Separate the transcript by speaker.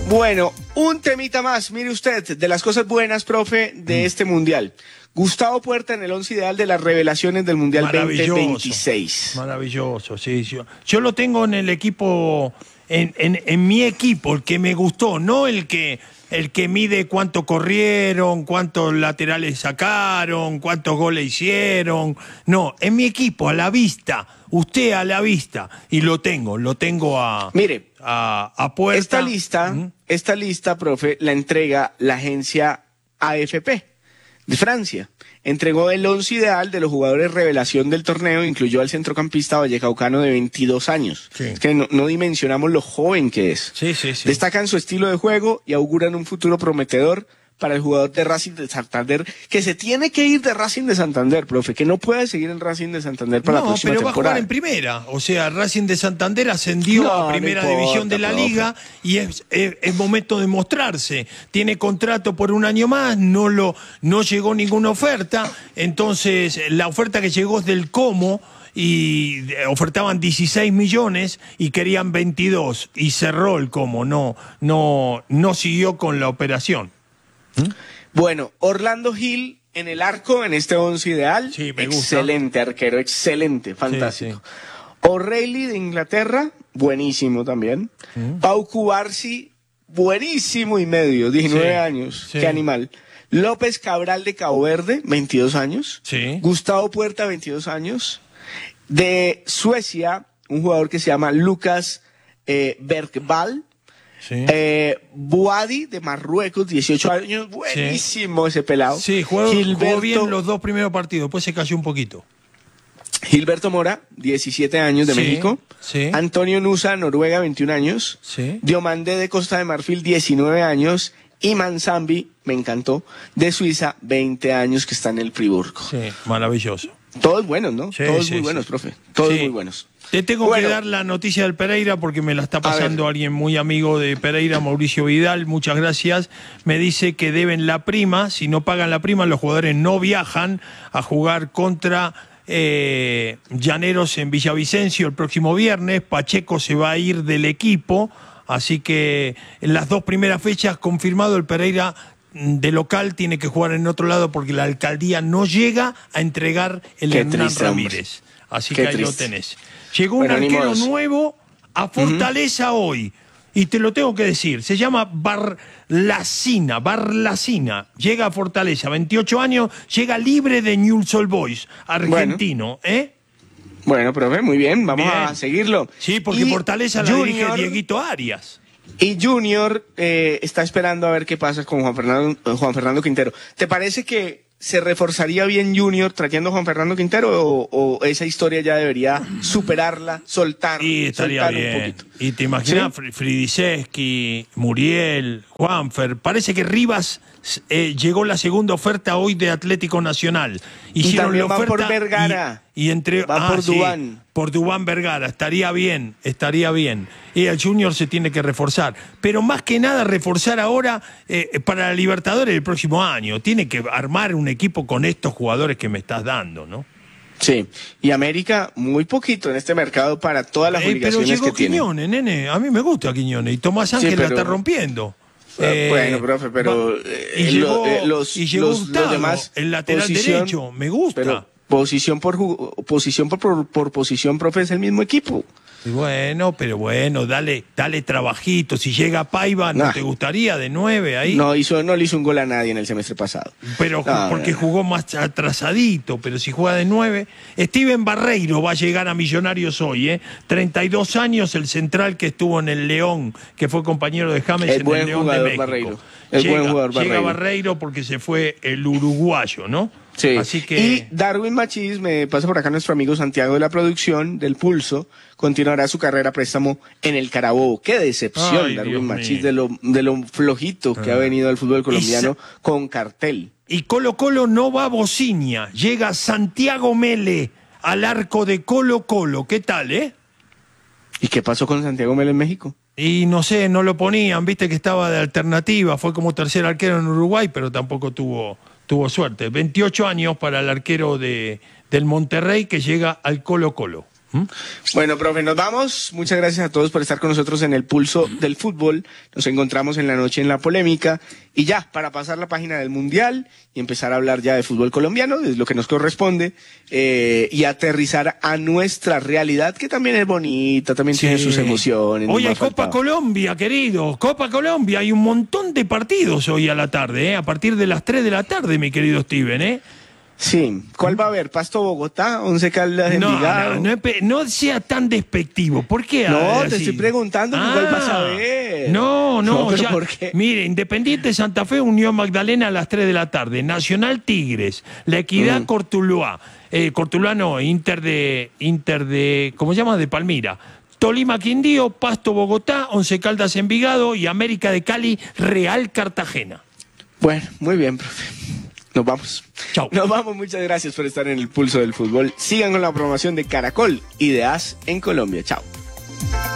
Speaker 1: Bueno, un temita más, mire usted, de las cosas buenas, profe, de este Mundial. Gustavo Puerta en el 11 ideal de las revelaciones del Mundial 2026.
Speaker 2: Maravilloso, sí. Yo lo tengo en el equipo, en mi equipo, el que me gustó, no el que mide cuánto corrieron, cuántos laterales sacaron, cuántos goles hicieron. No, en mi equipo, a la vista, usted a la vista. Y lo tengo a...
Speaker 1: Mire,
Speaker 2: a Puerta.
Speaker 1: Esta lista, profe, la entrega la agencia AFP de Francia. Entregó el 11 ideal de los jugadores revelación del torneo, incluyó al centrocampista vallecaucano de 22 años. Sí. Es que no dimensionamos lo joven que es.
Speaker 2: Sí.
Speaker 1: Destacan su estilo de juego y auguran un futuro prometedor para el jugador de Racing de Santander, que se tiene que ir de Racing de Santander, profe, que no puede seguir en Racing de Santander para la próxima temporada.
Speaker 2: No, pero va a jugar en primera. O sea, Racing de Santander ascendió a primera división de la liga y es momento de mostrarse. Tiene contrato por un año más, no llegó ninguna oferta. Entonces, la oferta que llegó es del Como y ofertaban 16 millones y querían 22 y cerró el Como. No siguió con la operación.
Speaker 1: Bueno, Orlando Gil en el arco, en este 11 ideal.
Speaker 2: Sí, me gusta.
Speaker 1: Excelente arquero, excelente, fantástico. Sí. O'Reilly de Inglaterra, buenísimo también. Pau Cubarsi, buenísimo y medio, 19 años, qué animal. López Cabral de Cabo Verde, 22 años.
Speaker 2: Sí.
Speaker 1: Gustavo Puerta, 22 años. De Suecia, un jugador que se llama Lucas Bergvall.
Speaker 2: Sí.
Speaker 1: Buadi de Marruecos, 18 años, buenísimo ese pelado.
Speaker 2: Sí, jugó bien los dos primeros partidos, después se cayó un poquito.
Speaker 1: Gilberto Mora, 17 años de México.
Speaker 2: Sí.
Speaker 1: Antonio Nusa, Noruega, 21 años.
Speaker 2: Sí.
Speaker 1: Diomandé de Costa de Marfil, 19 años. Y Manzambi, me encantó, de Suiza, 20 años, que está en el Friburgo.
Speaker 2: Sí, maravilloso.
Speaker 1: Todos buenos, ¿no?
Speaker 2: Sí,
Speaker 1: todos muy buenos, profe. Todos muy buenos.
Speaker 2: Te tengo que dar la noticia del Pereira porque me la está pasando alguien muy amigo de Pereira, Mauricio Vidal, muchas gracias. Me dice que deben la prima, si no pagan la prima los jugadores no viajan a jugar contra Llaneros en Villavicencio el próximo viernes. Pacheco se va a ir del equipo, así que en las dos primeras fechas confirmado el Pereira de local tiene que jugar en otro lado porque la alcaldía no llega a entregar el Hernán Ramírez. Así que ahí lo tenés. Llegó un arquero nuevo a Fortaleza hoy, y te lo tengo que decir, se llama Barlacina, llega a Fortaleza, 28 años, llega libre de Newell's Old Boys, argentino,
Speaker 1: Bueno, profe, muy bien, vamos a seguirlo.
Speaker 2: Sí, porque Fortaleza la dirige Dieguito Arias.
Speaker 1: Y Junior está esperando a ver qué pasa con Juan Fernando Quintero. ¿Te parece que se reforzaría bien Junior trayendo a Juan Fernando Quintero o esa historia ya debería superarla, soltar
Speaker 2: un poquito? Y te imaginas, ¿sí? Fridiseski, Muriel, Juanfer, parece que Rivas llegó la segunda oferta hoy de Atlético Nacional. Hicieron
Speaker 1: y también
Speaker 2: la oferta
Speaker 1: por Vergara.
Speaker 2: Va por Duván. Por Duván Vergara, estaría bien. Y el Junior se tiene que reforzar. Pero más que nada reforzar ahora para la Libertadores el próximo año. Tiene que armar un equipo con estos jugadores que me estás dando, ¿no?
Speaker 1: Sí, y América muy poquito en este mercado para todas las obligaciones que tiene.
Speaker 2: Pero llegó Quiñones, nene, a mí me gusta Quiñones, y Tomás Ángel la está rompiendo.
Speaker 1: Bueno, profe, pero
Speaker 2: llegó
Speaker 1: los demás,
Speaker 2: el lateral derecho, me gusta.
Speaker 1: Pero posición por posición, profe, es el mismo equipo.
Speaker 2: Bueno, dale trabajito. Si llega Paiva, ¿no te gustaría de 9 ahí?
Speaker 1: No le hizo un gol a nadie en el semestre pasado.
Speaker 2: Pero porque jugó más atrasadito, pero si juega de 9. Steven Barreiro va a llegar a Millonarios hoy, 32 años, el central que estuvo en el León, que fue compañero de James en el León de México. Barreiro. Llega Barreiro porque se fue el uruguayo, ¿no?
Speaker 1: Sí.
Speaker 2: Así que...
Speaker 1: Y Darwin Machís, me pasa por acá nuestro amigo Santiago de la producción, del Pulso, continuará su carrera a préstamo en el Carabobo. Qué decepción, Darwin Machís, de lo flojito que ha venido al fútbol colombiano con cartel.
Speaker 2: Y Colo Colo no va a Bociña, llega Santiago Mele al arco de Colo Colo. ¿Qué tal,
Speaker 1: ¿Y qué pasó con Santiago Mele en México?
Speaker 2: Y no sé, no lo ponían, viste que estaba de alternativa, fue como tercer arquero en Uruguay, pero tampoco tuvo suerte. 28 años para el arquero del Monterrey que llega al Colo Colo.
Speaker 1: Bueno, profe, nos vamos. Muchas gracias a todos por estar con nosotros en el Pulso del Fútbol. Nos encontramos en la noche en La Polémica. Y ya, para pasar la página del Mundial y empezar a hablar ya de fútbol colombiano, es lo que nos corresponde, y aterrizar a nuestra realidad, que también es bonita, también tiene sus emociones.
Speaker 2: Hoy hay Copa Colombia, querido. Copa Colombia, hay un montón de partidos hoy a la tarde, a partir de las 3 de la tarde, mi querido Steven,
Speaker 1: Sí, ¿cuál va a haber? ¿Pasto Bogotá? ¿Once Caldas de Envigado?
Speaker 2: No sea tan despectivo. ¿Por qué?
Speaker 1: No, te estoy preguntando cuál vas a ver.
Speaker 2: No,
Speaker 1: pero
Speaker 2: ya.
Speaker 1: ¿por qué?
Speaker 2: Mire, Independiente Santa Fe, Unión Magdalena a las 3 de la tarde. Nacional Tigres, La Equidad Cortuluá. Cortuluá no, Inter de, ¿cómo se llama? De Palmira. Tolima Quindío, Pasto Bogotá, Once Caldas Envigado y América de Cali, Real Cartagena.
Speaker 1: Bueno, muy bien, profe. Nos vamos.
Speaker 2: Chao.
Speaker 1: Nos vamos, muchas gracias por estar en el Pulso del Fútbol. Sigan con la programación de Caracol y de AS en Colombia. Chao.